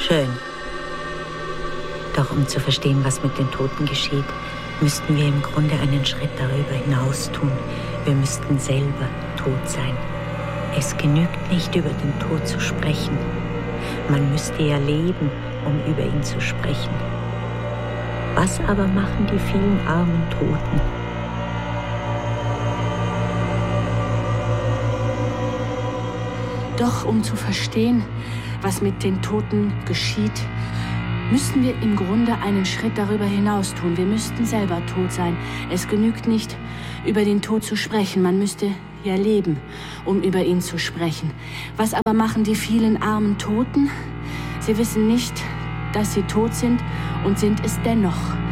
Schön. Doch um zu verstehen, was mit den Toten geschieht, müssten wir im Grunde einen Schritt darüber hinaus tun. Wir müssten selber tot sein. Es genügt nicht, über den Tod zu sprechen. Man müsste ja leben, um über ihn zu sprechen. Was aber machen die vielen armen Toten? Doch um zu verstehen, was mit den Toten geschieht, müssten wir im Grunde einen Schritt darüber hinaus tun. Wir müssten selber tot sein. Es genügt nicht, über den Tod zu sprechen. Man müsste ja leben, um über ihn zu sprechen. Was aber machen die vielen armen Toten? Sie wissen nicht, dass sie tot sind und sind es dennoch.